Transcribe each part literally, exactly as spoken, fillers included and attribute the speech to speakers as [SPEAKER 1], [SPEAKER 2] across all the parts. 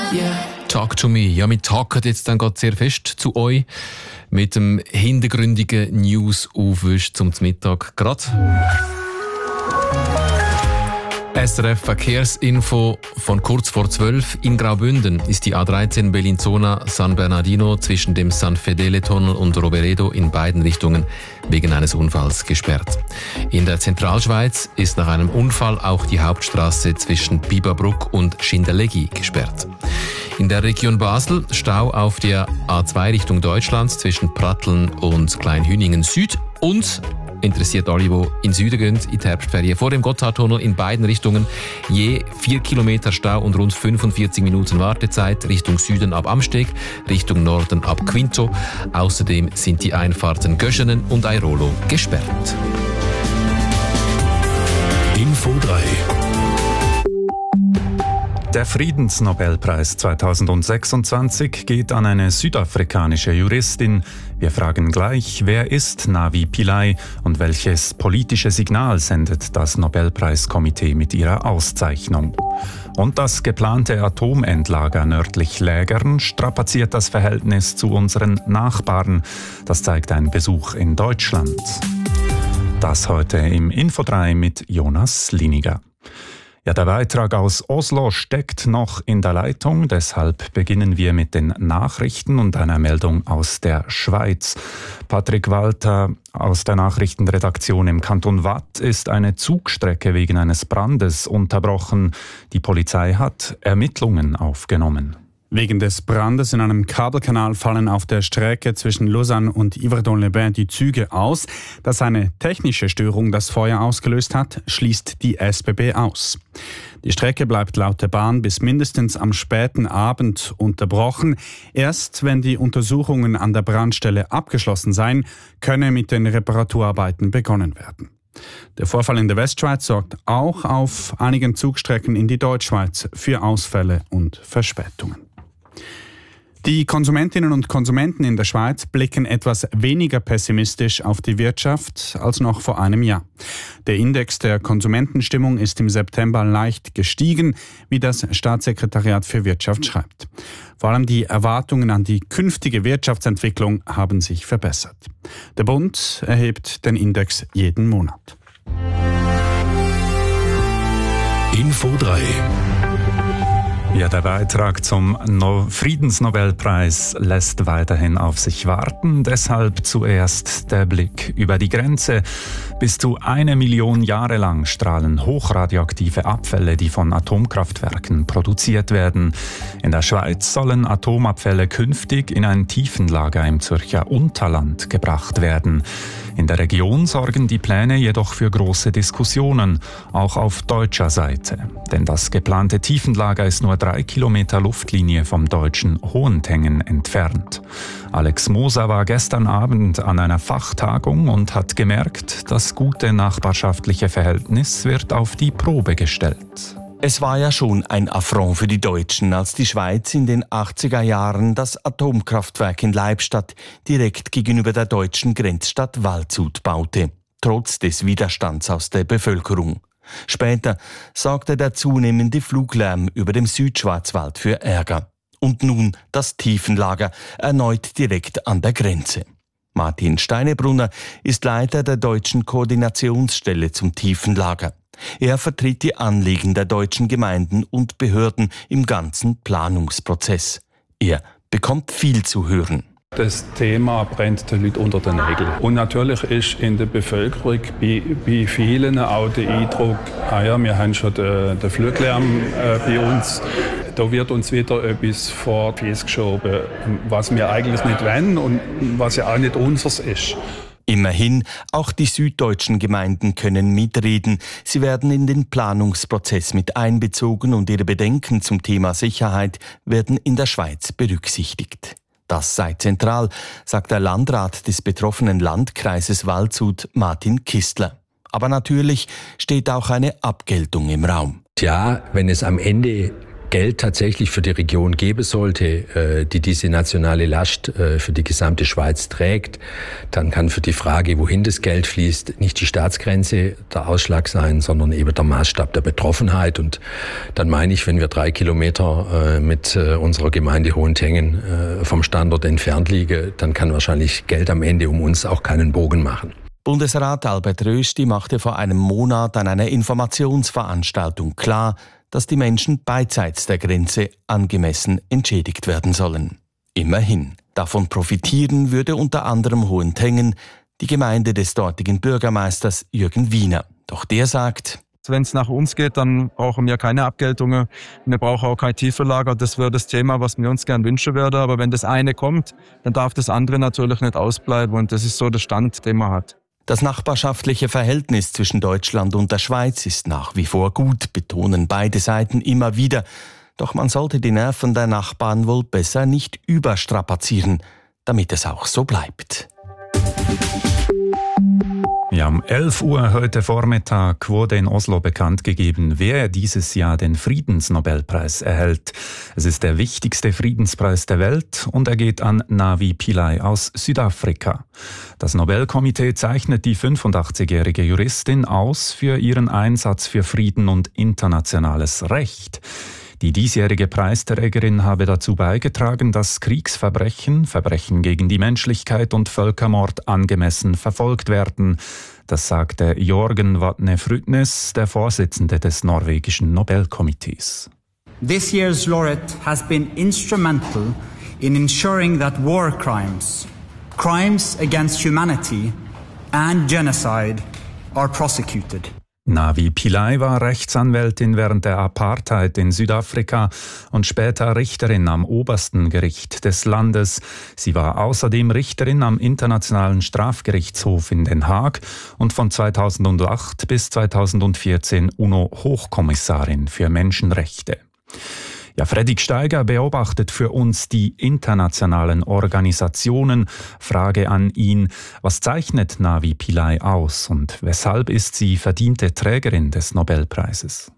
[SPEAKER 1] Talk to me. Ja, wir talken jetzt dann gerade sehr fest zu euch mit dem hintergründigen News-Aufwisch zum Mittag. Gerade S R F Verkehrsinfo von kurz vor zwölf. In Graubünden ist die A dreizehn Bellinzona San Bernardino zwischen dem San Fedele-Tunnel und Roveredo in beiden Richtungen wegen eines Unfalls gesperrt. In der Zentralschweiz ist nach einem Unfall auch die Hauptstraße zwischen Bieberbruck und Schindellegi gesperrt. In der Region Basel Stau auf der A zwei Richtung Deutschland zwischen Pratteln und Kleinhüningen Süd und interessiert alle, die in den Süden gehen, in die Herbstferien. Vor dem Gotthardtunnel in beiden Richtungen je vier Kilometer Stau und rund fünfundvierzig Minuten Wartezeit. Richtung Süden ab Amsteg, Richtung Norden ab Quinto. Außerdem sind die Einfahrten Göschenen und Airolo gesperrt.
[SPEAKER 2] Info drei. Der Friedensnobelpreis zweitausendsechsundzwanzig geht an eine südafrikanische Juristin. Wir fragen gleich, wer ist Navi Pillay und welches politische Signal sendet das Nobelpreiskomitee mit ihrer Auszeichnung? Und das geplante Atomendlager nördlich Lägern strapaziert das Verhältnis zu unseren Nachbarn. Das zeigt ein Besuch in Deutschland. Das heute im Info drei mit Jonas Liniger. Ja, der Beitrag aus Oslo steckt noch in der Leitung, deshalb beginnen wir mit den Nachrichten und einer Meldung aus der Schweiz. Patrick Walter aus der Nachrichtenredaktion im Kanton Waadt ist eine Zugstrecke wegen eines Brandes unterbrochen. Die Polizei hat Ermittlungen aufgenommen.
[SPEAKER 3] Wegen des Brandes in einem Kabelkanal fallen auf der Strecke zwischen Lausanne und Yverdon-les-Bains die Züge aus. Dass eine technische Störung das Feuer ausgelöst hat, schließt die S B B aus. Die Strecke bleibt laut der Bahn bis mindestens am späten Abend unterbrochen. Erst wenn die Untersuchungen an der Brandstelle abgeschlossen seien, könne mit den Reparaturarbeiten begonnen werden. Der Vorfall in der Westschweiz sorgt auch auf einigen Zugstrecken in die Deutschschweiz für Ausfälle und Verspätungen. Die Konsumentinnen und Konsumenten in der Schweiz blicken etwas weniger pessimistisch auf die Wirtschaft als noch vor einem Jahr. Der Index der Konsumentenstimmung ist im September leicht gestiegen, wie das Staatssekretariat für Wirtschaft schreibt. Vor allem die Erwartungen an die künftige Wirtschaftsentwicklung haben sich verbessert. Der Bund erhebt den Index jeden Monat.
[SPEAKER 2] Info drei. Ja, der Beitrag zum no- Friedensnobelpreis lässt weiterhin auf sich warten. Deshalb zuerst der Blick über die Grenze. Bis zu eine Million Jahre lang strahlen hochradioaktive Abfälle, die von Atomkraftwerken produziert werden. In der Schweiz sollen Atomabfälle künftig in ein Tiefenlager im Zürcher Unterland gebracht werden. In der Region sorgen die Pläne jedoch für große Diskussionen, auch auf deutscher Seite. Denn das geplante Tiefenlager ist nur drei Kilometer Luftlinie vom deutschen Hohentengen entfernt. Alex Moser war gestern Abend an einer Fachtagung und hat gemerkt, das gute nachbarschaftliche Verhältnis wird auf die Probe gestellt.
[SPEAKER 4] Es war ja schon ein Affront für die Deutschen, als die Schweiz in den achtziger Jahren das Atomkraftwerk in Leibstadt direkt gegenüber der deutschen Grenzstadt Waldshut baute, trotz des Widerstands aus der Bevölkerung. Später sorgte der zunehmende Fluglärm über dem Südschwarzwald für Ärger. Und nun das Tiefenlager, erneut direkt an der Grenze. Martin Steinebrunner ist Leiter der deutschen Koordinationsstelle zum Tiefenlager. Er vertritt die Anliegen der deutschen Gemeinden und Behörden im ganzen Planungsprozess. Er bekommt viel zu hören.
[SPEAKER 5] Das Thema brennt den Leuten unter den Nägeln. Und natürlich ist in der Bevölkerung bei, bei vielen auch der Eindruck, ah ja, wir haben schon den, den Fluglärm äh, bei uns. Da wird uns wieder etwas vor die Füße geschoben, was wir eigentlich nicht wollen und was ja auch nicht unseres ist.
[SPEAKER 4] Immerhin, auch die süddeutschen Gemeinden können mitreden. Sie werden in den Planungsprozess mit einbezogen und ihre Bedenken zum Thema Sicherheit werden in der Schweiz berücksichtigt. Das sei zentral, sagt der Landrat des betroffenen Landkreises Waldshut, Martin Kistler. Aber natürlich steht auch eine Abgeltung im Raum.
[SPEAKER 6] Ja, wenn es am Ende Geld tatsächlich für die Region geben sollte, die diese nationale Last für die gesamte Schweiz trägt, dann kann für die Frage, wohin das Geld fließt, nicht die Staatsgrenze der Ausschlag sein, sondern eben der Maßstab der Betroffenheit. Und dann meine ich, wenn wir drei Kilometer mit unserer Gemeinde Hohentengen vom Standort entfernt liegen, dann kann wahrscheinlich Geld am Ende um uns auch keinen Bogen machen.
[SPEAKER 4] Bundesrat Albert Rösti machte vor einem Monat an einer Informationsveranstaltung klar, dass die Menschen beidseits der Grenze angemessen entschädigt werden sollen. Immerhin. Davon profitieren würde unter anderem Hohentengen, die Gemeinde des dortigen Bürgermeisters Jürgen Wiener. Doch der sagt:
[SPEAKER 7] Wenn es nach uns geht, dann brauchen wir keine Abgeltungen. Wir brauchen auch kein Tiefverlager. Das wäre das Thema, was wir uns gern wünschen würden. Aber wenn das eine kommt, dann darf das andere natürlich nicht ausbleiben. Und das ist so der Stand, den man hat.
[SPEAKER 4] Das nachbarschaftliche Verhältnis zwischen Deutschland und der Schweiz ist nach wie vor gut, betonen beide Seiten immer wieder. Doch man sollte die Nerven der Nachbarn wohl besser nicht überstrapazieren, damit es auch so bleibt.
[SPEAKER 2] Ja, um elf Uhr heute Vormittag wurde in Oslo bekannt gegeben, wer dieses Jahr den Friedensnobelpreis erhält. Es ist der wichtigste Friedenspreis der Welt und er geht an Navi Pillay aus Südafrika. Das Nobelkomitee zeichnet die fünfundachtzigjährige Juristin aus für ihren Einsatz für Frieden und internationales Recht. Die diesjährige Preisträgerin habe dazu beigetragen, dass Kriegsverbrechen, Verbrechen gegen die Menschlichkeit und Völkermord angemessen verfolgt werden. Das sagte Jorgen Vatne Frutnes, der Vorsitzende des norwegischen Nobelkomitees.
[SPEAKER 8] This year's laureate has been instrumental in ensuring that war crimes, crimes against humanity and genocide are prosecuted.
[SPEAKER 2] Navi Pillay war Rechtsanwältin während der Apartheid in Südafrika und später Richterin am obersten Gericht des Landes. Sie war außerdem Richterin am Internationalen Strafgerichtshof in Den Haag und von zweitausendacht bis zweitausendvierzehn UNO-Hochkommissarin für Menschenrechte. Ja, Fredrik Steiger beobachtet für uns die internationalen Organisationen. Frage an ihn: Was zeichnet Navi Pillay aus und weshalb ist sie verdiente Trägerin des Nobelpreises?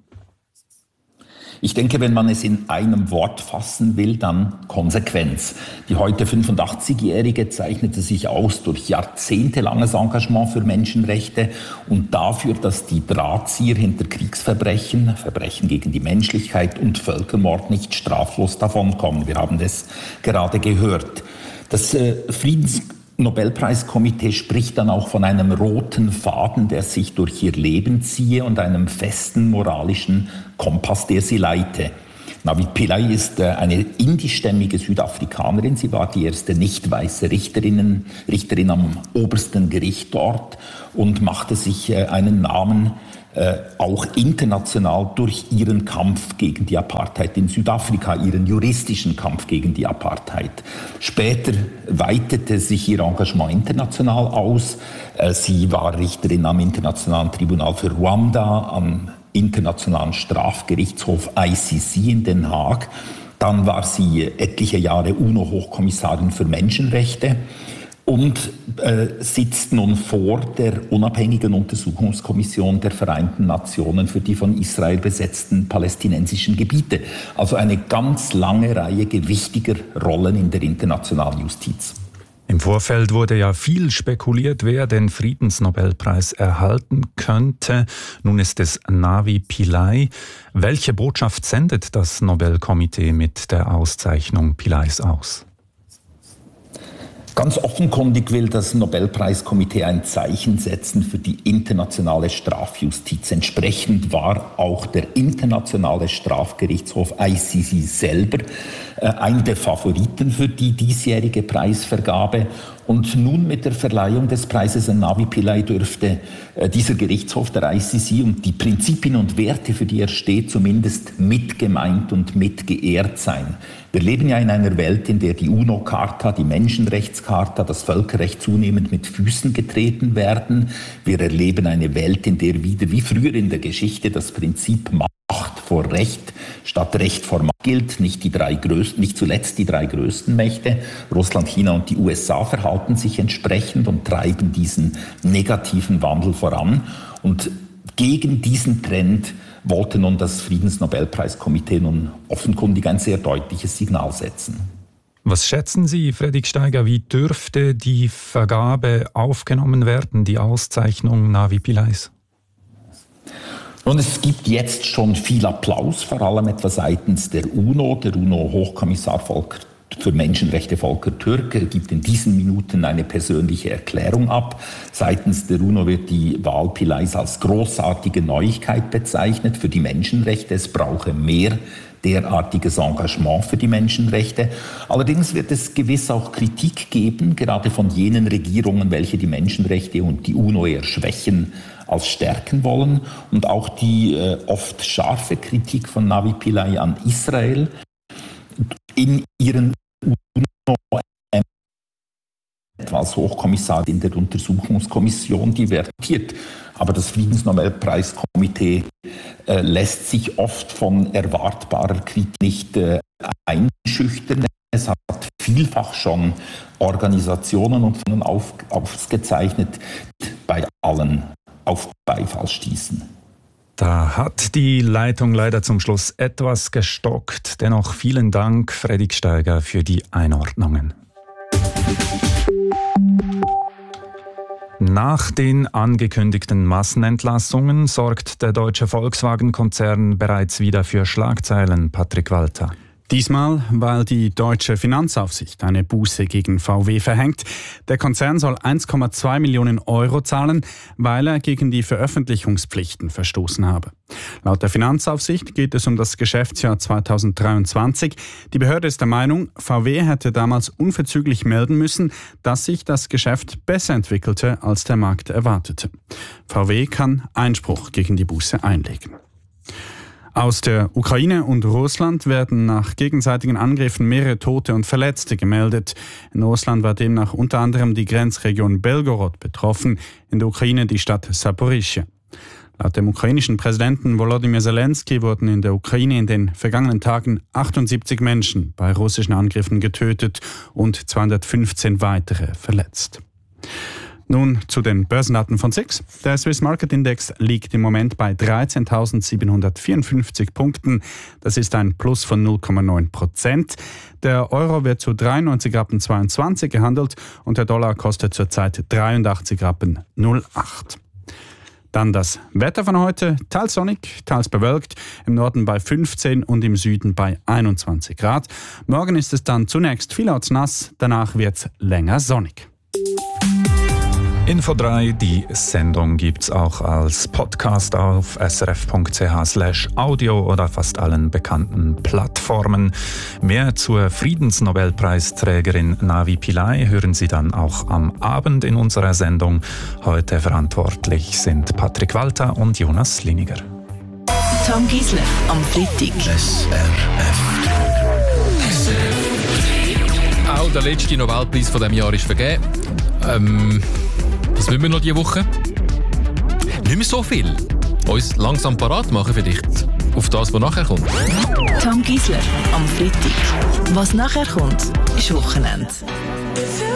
[SPEAKER 9] Ich denke, wenn man es in einem Wort fassen will, dann Konsequenz. Die heute fünfundachtzigjährige zeichnete sich aus durch jahrzehntelanges Engagement für Menschenrechte und dafür, dass die Drahtzieher hinter Kriegsverbrechen, Verbrechen gegen die Menschlichkeit und Völkermord nicht straflos davonkommen. Wir haben das gerade gehört. Das äh, Friedens Nobelpreiskomitee spricht dann auch von einem roten Faden, der sich durch ihr Leben ziehe und einem festen moralischen Kompass, der sie leite. Navi Pillay ist eine indischstämmige Südafrikanerin. Sie war die erste nicht weiße Richterin, Richterin am obersten Gericht dort und machte sich einen Namen Äh, auch international durch ihren Kampf gegen die Apartheid in Südafrika, ihren juristischen Kampf gegen die Apartheid. Später weitete sich ihr Engagement international aus. Äh, sie war Richterin am Internationalen Tribunal für Ruanda, am Internationalen Strafgerichtshof I C C in Den Haag. Dann war sie etliche Jahre UNO-Hochkommissarin für Menschenrechte und äh, sitzt nun vor der unabhängigen Untersuchungskommission der Vereinten Nationen für die von Israel besetzten palästinensischen Gebiete. Also eine ganz lange Reihe gewichtiger Rollen in der internationalen Justiz.
[SPEAKER 2] Im Vorfeld wurde ja viel spekuliert, wer den Friedensnobelpreis erhalten könnte. Nun ist es Navi Pillay. Welche Botschaft sendet das Nobelkomitee mit der Auszeichnung Pillays aus?
[SPEAKER 9] Ganz offenkundig will das Nobelpreiskomitee ein Zeichen setzen für die internationale Strafjustiz. Entsprechend war auch der Internationale Strafgerichtshof I C C selber äh, einer der Favoriten für die diesjährige Preisvergabe. Und nun mit der Verleihung des Preises an Navi Pillay dürfte äh, dieser Gerichtshof, der I C C, und die Prinzipien und Werte, für die er steht, zumindest mitgemeint und mitgeehrt sein. Wir leben ja in einer Welt, in der die UNO-Charta, die Menschenrechtscharta, das Völkerrecht zunehmend mit Füßen getreten werden. Wir erleben eine Welt, in der wieder wie früher in der Geschichte das Prinzip Macht vor Recht statt Recht vor Macht gilt. Nicht die drei größten, nicht zuletzt die drei größten Mächte, Russland, China und die U S A, verhalten sich entsprechend und treiben diesen negativen Wandel voran. Und gegen diesen Trend wollte nun das Friedensnobelpreiskomitee nun offenkundig ein sehr deutliches Signal setzen.
[SPEAKER 2] Was schätzen Sie, Fredrik Steiger, wie dürfte die Vergabe aufgenommen werden, die Auszeichnung Navi Pillais?
[SPEAKER 9] Und es gibt jetzt schon viel Applaus, vor allem etwa seitens der UNO. Der UNO-Hochkommissar Volker für Menschenrechte Volker Türk gibt in diesen Minuten eine persönliche Erklärung ab. Seitens der UNO wird die Wahl Pillais als großartige Neuigkeit bezeichnet für die Menschenrechte. Es brauche mehr derartiges Engagement für die Menschenrechte. Allerdings wird es gewiss auch Kritik geben, gerade von jenen Regierungen, welche die Menschenrechte und die UNO eher schwächen als stärken wollen. Und auch die äh, oft scharfe Kritik von Navi Pillay an Israel in ihren UNO etwa als Hochkommissar in der Untersuchungskommission divertiert. Aber das Friedensnobelpreiskomitee äh, lässt sich oft von erwartbarer Kritik nicht äh, einschüchtern. Es hat vielfach schon Organisationen und von auf, aufgezeichnet, bei allen auf Beifall stießen.
[SPEAKER 2] Da hat die Leitung leider zum Schluss etwas gestockt. Dennoch vielen Dank, Fredrik Steiger, für die Einordnungen. Nach den angekündigten Massenentlassungen sorgt der deutsche Volkswagen-Konzern bereits wieder für Schlagzeilen. Patrick Walter.
[SPEAKER 3] Diesmal, weil die deutsche Finanzaufsicht eine Buße gegen V W verhängt. Der Konzern soll eins Komma zwei Millionen Euro zahlen, weil er gegen die Veröffentlichungspflichten verstoßen habe. Laut der Finanzaufsicht geht es um das Geschäftsjahr zweitausenddreiundzwanzig. Die Behörde ist der Meinung, V W hätte damals unverzüglich melden müssen, dass sich das Geschäft besser entwickelte, als der Markt erwartete. V W kann Einspruch gegen die Buße einlegen. Aus der Ukraine und Russland werden nach gegenseitigen Angriffen mehrere Tote und Verletzte gemeldet. In Russland war demnach unter anderem die Grenzregion Belgorod betroffen, in der Ukraine die Stadt Saporischschja. Laut dem ukrainischen Präsidenten Volodymyr Zelensky wurden in der Ukraine in den vergangenen Tagen achtundsiebzig Menschen bei russischen Angriffen getötet und zweihundertfünfzehn weitere verletzt. Nun zu den Börsendaten von S I X. Der Swiss Market Index liegt im Moment bei dreizehntausendsiebenhundertvierundfünfzig Punkten. Das ist ein Plus von null Komma neun Prozent. Der Euro wird zu dreiundneunzig Rappen zweiundzwanzig gehandelt und der Dollar kostet zurzeit dreiundachtzig Rappen null Komma acht. Dann das Wetter von heute, teils sonnig, teils bewölkt, im Norden bei fünfzehn und im Süden bei einundzwanzig Grad. Morgen ist es dann zunächst vielerorts nass, danach wird es länger sonnig.
[SPEAKER 2] Info drei, die Sendung gibt's auch als Podcast auf srf.ch slash audio oder fast allen bekannten Plattformen. Mehr zur Friedensnobelpreisträgerin Navi Pillay hören Sie dann auch am Abend in unserer Sendung. Heute verantwortlich sind Patrick Walter und Jonas Liniger.
[SPEAKER 10] Tom Gisler am Freitag.
[SPEAKER 1] S R F. Auch der letzte Nobelpreis von diesem Jahr ist vergeben. Ähm... Was müssen wir noch diese Woche? Nicht mehr so viel. Uns langsam parat machen vielleicht auf das, was nachher kommt.
[SPEAKER 10] Tom Gisler am Freitag. Was nachher kommt, ist Wochenende.